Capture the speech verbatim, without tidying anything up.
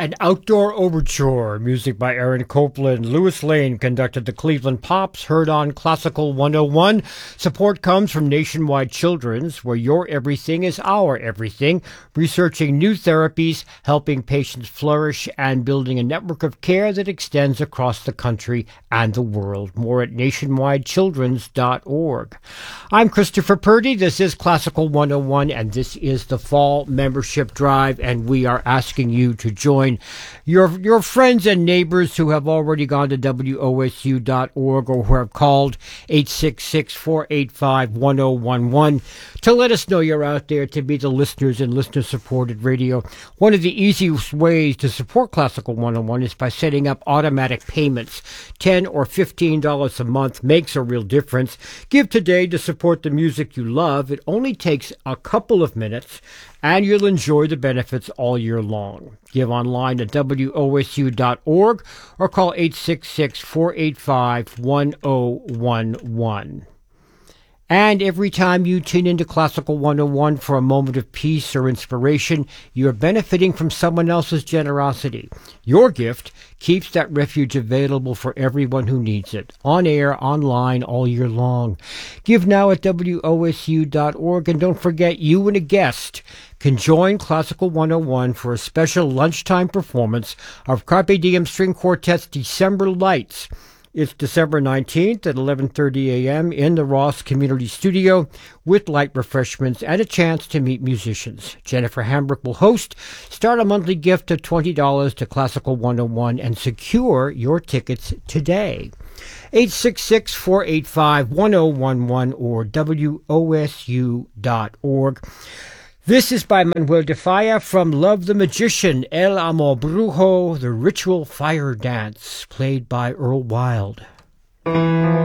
An Outdoor Overture, music by Aaron Copland. Louis Lane conducted the Cleveland Pops, heard on Classical one oh one. Support comes from Nationwide Children's, where your everything is our everything, researching new therapies, helping patients flourish, and building a network of care that extends across the country and the world. More at nationwide children's dot org. I'm Christopher Purdy. This is Classical one oh one, and this is the Fall Membership Drive, and we are asking you to join your your friends and neighbors who have already gone to W O S U dot org or who have called eight six six, four eight five, one oh one one to let us know you're out there, to be the listeners in listener-supported radio. One of the easiest ways to support Classical one oh one is by setting up automatic payments. ten dollars or fifteen dollars a month makes a real difference. Give today to support the music you love. It only takes a couple of minutes, and you'll enjoy the benefits all year long. Give online at W O S U dot org or call eight six six, four eight five, one oh one one. And every time you tune into Classical one oh one for a moment of peace or inspiration, you're benefiting from someone else's generosity. Your gift keeps that refuge available for everyone who needs it, on air, online, all year long. Give now at W O S U dot org, and don't forget, you and a guest can join Classical one oh one for a special lunchtime performance of Carpe Diem String Quartet's December Lights. It's December nineteenth at eleven thirty a.m. in the Ross Community Studio with light refreshments and a chance to meet musicians. Jennifer Hambrick will host. Start a monthly gift of twenty dollars to Classical one oh one and secure your tickets today. eight six six, four eight five, one oh one one or W O S U dot org. This is by Manuel de Falla from Love the Magician, El Amor Brujo, the Ritual Fire Dance, played by Earl Wild.